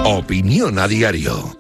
Opinión a diario.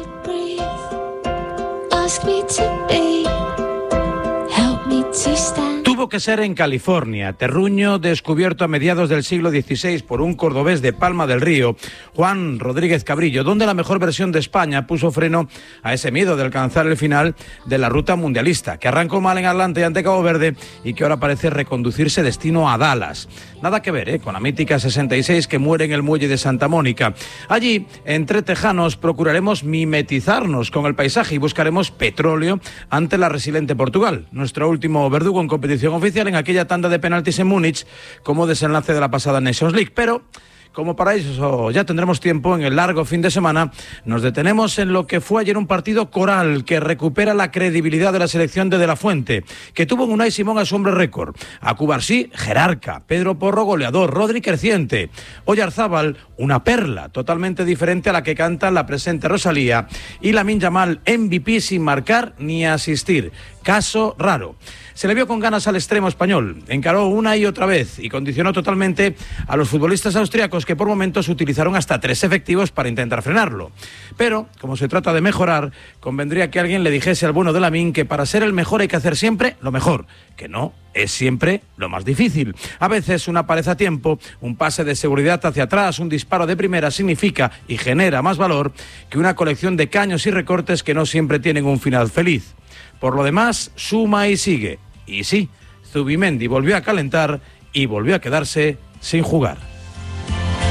Tuvo que ser en California, terruño descubierto a mediados del siglo XVI por un cordobés de Palma del Río, Juan Rodríguez Cabrillo, donde la mejor versión de España puso freno a ese miedo de alcanzar el final de la ruta mundialista, que arrancó mal en Atlanta y ante Cabo Verde y que ahora parece reconducirse destino a Dallas. Nada que ver con la mítica 66 que muere en el muelle de Santa Mónica. Allí, entre tejanos, procuraremos mimetizarnos con el paisaje y buscaremos petróleo ante la resiliente Portugal, nuestro último verdugo en competición oficial en aquella tanda de penaltis en Múnich como desenlace de la pasada Nations League. Pero como para eso ya tendremos tiempo, en el largo fin de semana nos detenemos en lo que fue ayer un partido coral que recupera la credibilidad de la selección de la Fuente, que tuvo en Unai Simón a su hombre récord, a Cubarsí, jerarca, Pedro Porro, goleador, Rodri, creciente, Oyarzábal, una perla totalmente diferente a la que canta la presente Rosalía, y Lamine Yamal, MVP sin marcar ni asistir. Caso raro. Se le vio con ganas al extremo español, encaró una y otra vez y condicionó totalmente a los futbolistas austriacos, que por momentos utilizaron hasta 3 efectivos para intentar frenarlo. Pero, como se trata de mejorar, convendría que alguien le dijese al bueno de Lamine que para ser el mejor hay que hacer siempre lo mejor, que no es siempre lo más difícil. A veces una pared a tiempo, un pase de seguridad hacia atrás, un disparo de primera significa y genera más valor que una colección de caños y recortes que no siempre tienen un final feliz. Por lo demás, suma y sigue. Y sí, Zubimendi volvió a calentar y volvió a quedarse sin jugar.